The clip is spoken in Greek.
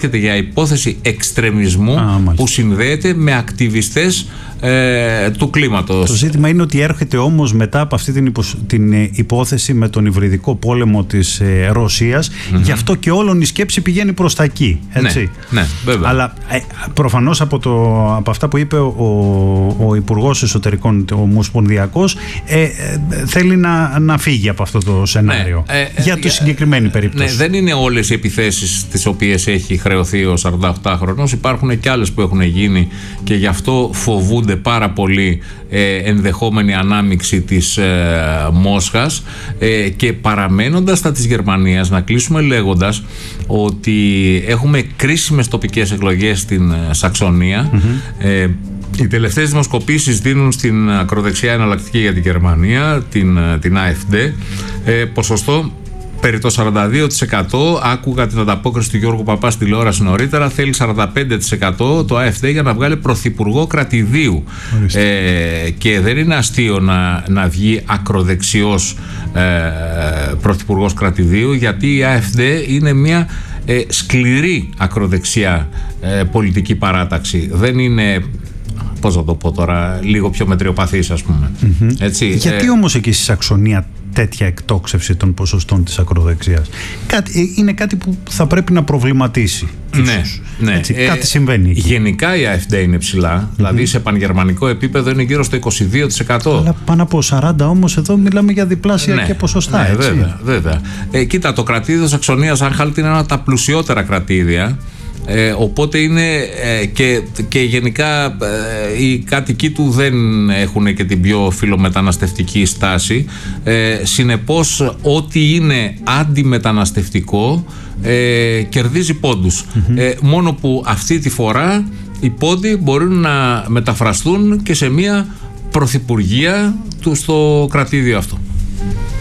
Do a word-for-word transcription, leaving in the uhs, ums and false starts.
για υπόθεση εξτρεμισμού Α, που συνδέεται με ακτιβιστές ε, του κλίματος. Το ζήτημα είναι ότι έρχεται όμως μετά από αυτή την, υπο, την υπόθεση με τον υβριδικό πόλεμο της ε, Ρωσίας, mm-hmm. γι' αυτό και όλον η σκέψη πηγαίνει προς τα εκεί, έτσι. Ναι, ναι, βέβαια. Αλλά ε, προφανώς από, το, από αυτά που είπε ο, ο, ο Υπουργός Εσωτερικών, ο Ομοσπονδιακός, ε, ε, θέλει να, να φύγει από αυτό το σενάριο, ναι, ε, για τη ε, συγκεκριμένη περίπτωση. Ναι, δεν είναι όλες οι επιθέσεις τις οποίες έχει χρεωθεί ο σαρανταοκτάχρονος, υπάρχουν και άλλες που έχουν γίνει και γι' αυτό φοβούνται πάρα πολύ ε, ενδεχόμενη ανάμειξη της ε, Μόσχας ε, και παραμένοντας στα της Γερμανίας, να κλείσουμε λέγοντας ότι έχουμε κρίσιμες τοπικές εκλογές στην ε, Σαξονία. Mm-hmm. ε, Οι τελευταίες δημοσκοπήσεις δίνουν στην ακροδεξιά εναλλακτική για την Γερμανία, την, την AfD, ε, ποσοστό περί το σαράντα δύο τοις εκατό. Άκουγα την ανταπόκριση του Γιώργου Παπά στη τηλεόραση νωρίτερα. Θέλει σαράντα πέντε τοις εκατό το AfD για να βγάλει πρωθυπουργό κρατηδίου. Ε, και δεν είναι αστείο να, να βγει ακροδεξιός ε, πρωθυπουργός κρατηδίου, γιατί η AfD είναι μια ε, σκληρή ακροδεξιά ε, πολιτική παράταξη. Δεν είναι, πώς θα το πω τώρα, λίγο πιο μετριοπαθής, ας πούμε. Mm-hmm. Έτσι, γιατί ε... όμως εκεί στη Σαξονία τέτοια εκτόξευση των ποσοστών της ακροδεξιάς? Κάτι, είναι κάτι που θα πρέπει να προβληματίσει. Ναι, ναι. Έτσι, ε, κάτι συμβαίνει. Γενικά η AfD είναι ψηλά, mm-hmm. δηλαδή σε πανγερμανικό επίπεδο είναι γύρω στο είκοσι δύο τοις εκατό. Αλλά πάνω από σαράντα όμως εδώ μιλάμε για διπλάσια, ναι, και ποσοστά. Ναι, έτσι. Βέβαια, βέβαια. Ε, κοίτα, το κρατήδιο Σαξονίας Άνχαλτ είναι ένα από τα πλουσιότερα κρατήδια. Ε, οπότε είναι ε, και, και γενικά ε, οι κάτοικοι του δεν έχουν και την πιο φιλομεταναστευτική στάση, ε, συνεπώς ό,τι είναι αντιμεταναστευτικό ε, κερδίζει πόντους. Mm-hmm. ε, μόνο που αυτή τη φορά οι πόντοι μπορούν να μεταφραστούν και σε μια πρωθυπουργία του στο κρατήδιο αυτό.